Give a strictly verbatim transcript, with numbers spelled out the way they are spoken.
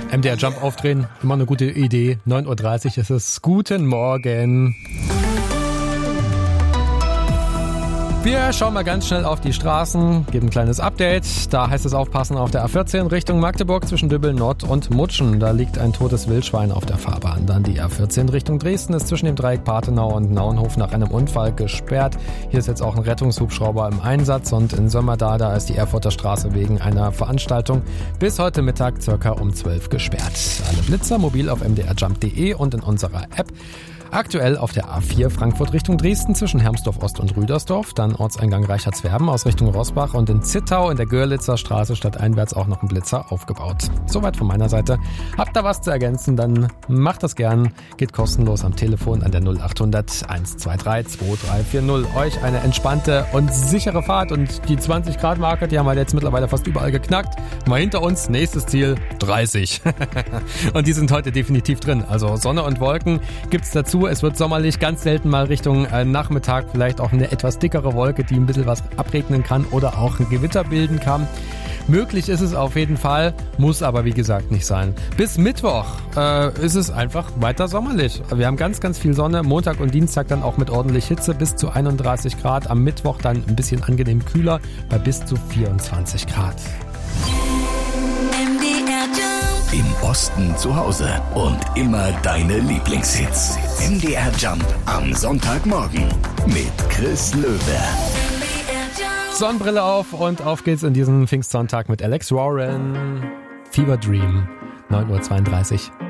M D R Jump aufdrehen, immer eine gute Idee. neun Uhr dreißig ist es. Guten Morgen. Wir schauen mal ganz schnell auf die Straßen, geben ein kleines Update. Da heißt es aufpassen auf der A vierzehn Richtung Magdeburg zwischen Dübbel Nord und Mutschen. Da liegt ein totes Wildschwein auf der Fahrbahn. Dann die A vierzehn Richtung Dresden ist zwischen dem Dreieck Pathenau und Naunhof nach einem Unfall gesperrt. Hier ist jetzt auch ein Rettungshubschrauber im Einsatz und in Sömmerda, da ist die Erfurter Straße wegen einer Veranstaltung bis heute Mittag circa um zwölf gesperrt. Alle Blitzer mobil auf m d r jump punkt d e und in unserer App. Aktuell auf der A vier Frankfurt Richtung Dresden zwischen Hermsdorf Ost und Rüdersdorf, dann Ortseingang Reichertswerben aus Richtung Rosbach und in Zittau in der Görlitzer Straße stadteinwärts auch noch ein Blitzer aufgebaut. Soweit von meiner Seite. Habt da was zu ergänzen, dann macht das gern. Geht kostenlos am Telefon an der null acht hundert eins zwei drei zwei drei vier null. Euch eine entspannte und sichere Fahrt und die zwanzig Grad Marke, die haben wir jetzt mittlerweile fast überall geknackt. Mal hinter uns, nächstes Ziel dreißig. Und die sind heute definitiv drin. Also Sonne und Wolken gibt's dazu. Es wird sommerlich, ganz selten mal Richtung äh, Nachmittag vielleicht auch eine etwas dickere Wolke, die ein bisschen was abregnen kann oder auch ein Gewitter bilden kann. Möglich ist es auf jeden Fall, muss aber wie gesagt nicht sein. Bis Mittwoch äh, ist es einfach weiter sommerlich. Wir haben ganz, ganz viel Sonne. Montag und Dienstag dann auch mit ordentlich Hitze bis zu einunddreißig Grad. Am Mittwoch dann ein bisschen angenehm kühler bei bis zu vierundzwanzig Grad. Im Osten zu Hause und immer deine Lieblingshits. M D R Jump am Sonntagmorgen mit Chris Löwe. Sonnenbrille auf und auf geht's in diesen Pfingstsonntag mit Alex Warren. Fever Dream, neun Uhr zweiunddreißig.